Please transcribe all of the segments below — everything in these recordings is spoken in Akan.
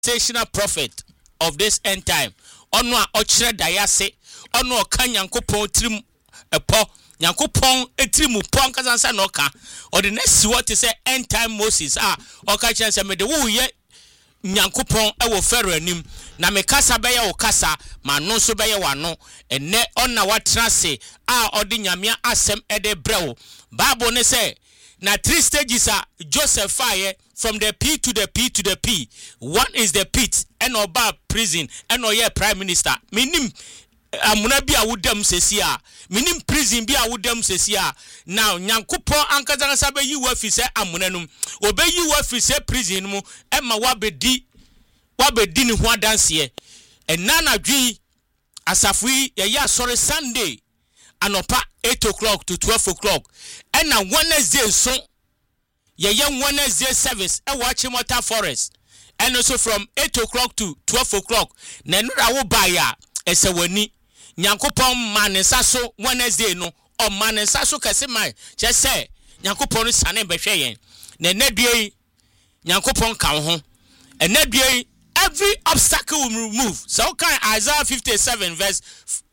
dispensational prophet of this end time. Ono a ochire dayase, ono oka Nyankopon tirim epo, Nyankopon etirimu pon kazansa no ka. Or the next what is say end time Moses oka chance me de wo ye Nyankopon ewo Pharaoh anim na me kasa beye wo kasa ma no so beye wano enne onna watrase odi nyamia asem ede brew. Bible ne say na 3 stages are Joseph fire from the P to the P to the P. One is the pit and oba prison and oye prime minister. Minim amuna bi awudam sesia. Minim prison bi awudam sesia. Now Nyankopon ankaza sabe yi wa fi se amuna num. Obe yi wa fi se prison mu e ma wabedi ni ho adanse. Enana dwi asafui ya sorry Sunday anopa 8 o'clock to 12 o'clock. And now Wednesday so young Wednesday service and watching Water Forest. And also from 8 o'clock to 12 o'clock. Nenura wo baya eseweni. Nyankopon manesaso Wednesday no or manesaso kasemai. Just say Nyankopon sane behwe yen. Nenedue Nyankopon kan ho. And nedue every obstacle will remove. So can Isaiah 57 verse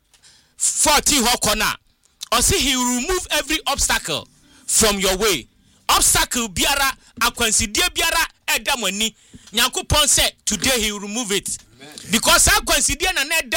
40 hokona. Or see he will remove every obstacle from your way. Obstacle biara akwansidie biara edamani. Nyankopon said today he will remove it. Amen. Because akwansidie na neda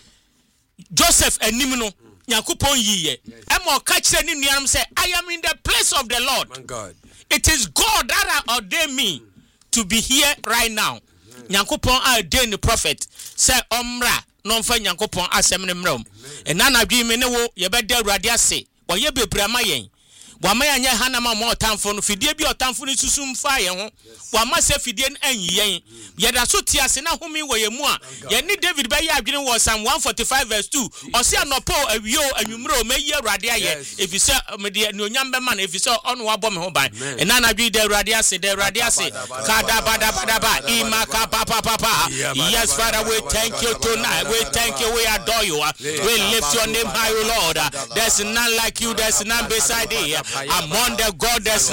Joseph enimno Nyankopon yiye. Emo ka kire ni nuanam say I am in the place of the Lord. My God. It is God that ordained me to be here right now. Nyankopon ordained the prophet say omra no mfa Nyankopon asem ne mram. Enana dwi me ne wo ye beda Awurade ase. Wo ye bebrama yen. Wama ya nye hanama mo otamfo no fidie bi otamfo ni susum fa ye ho. Wama se fidie anyi yen. Ye da so ti ase na homi wo ye mu a. Ye ni David be ye adwene wo Psalm 145 verse 2. O se anopo awio anwumre o meyi Awurade aye. If you say me de onyam be man if you say ono wa bo me ho ban. Enana dwi de Awurade ase kada bada imaka papa. Yes Father, we thank you tonight. We thank you, we adore you. We lift your name high, Lord. There's none like you, there's none beside thee. Among the God there's